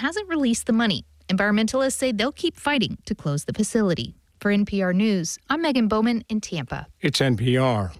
hasn't released the money. Environmentalists say they'll keep fighting to close the facility. For NPR News, I'm Megan Bowman in Tampa. It's NPR.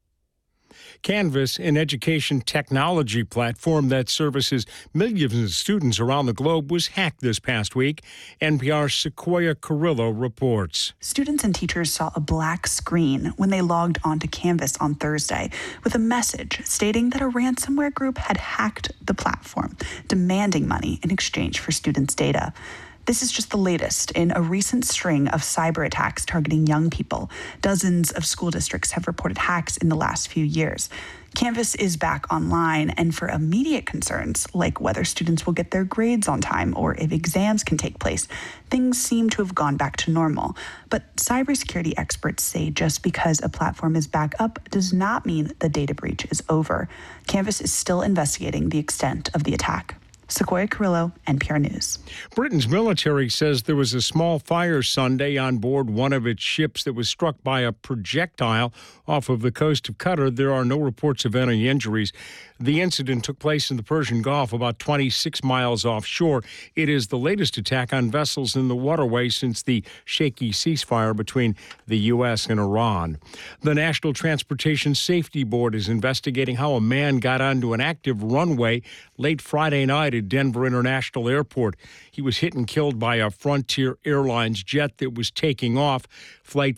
Canvas, an education technology platform that services millions of students around the globe, was hacked this past week. NPR's Sequoia Carrillo reports. Students and teachers saw a black screen when they logged onto Canvas on Thursday with a message stating that a ransomware group had hacked the platform, demanding money in exchange for students' data. This is just the latest in a recent string of cyber attacks targeting young people. Dozens of school districts have reported hacks in the last few years. Canvas is back online, and for immediate concerns, like whether students will get their grades on time or if exams can take place, things seem to have gone back to normal. But cybersecurity experts say just because a platform is back up does not mean the data breach is over. Canvas is still investigating the extent of the attack. Sequoia Carrillo, NPR News. Britain's military says there was a small fire Sunday on board one of its ships that was struck by a projectile off of the coast of Qatar. There are no reports of any injuries. The incident took place in the Persian Gulf, about 26 miles offshore. It is the latest attack on vessels in the waterway since the shaky ceasefire between the U.S. and Iran. The National Transportation Safety Board is investigating how a man got onto an active runway late Friday night at Denver International Airport. He was hit and killed by a Frontier Airlines jet that was taking off. Flight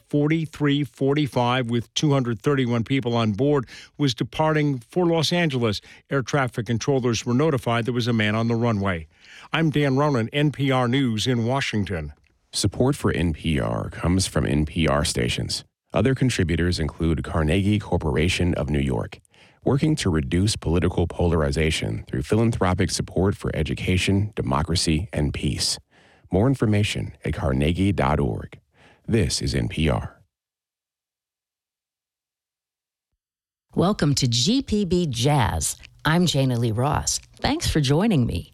4345, with 231 people on board, was departing for Los Angeles. Air traffic controllers were notified there was a man on the runway. I'm Dan Ronan, NPR News in Washington. Support for NPR comes from NPR stations. Other contributors include Carnegie Corporation of New York, working to reduce political polarization through philanthropic support for education, democracy, and peace. More information at carnegie.org. This is NPR. Welcome to GPB Jazz. I'm Jana Lee Ross. Thanks for joining me.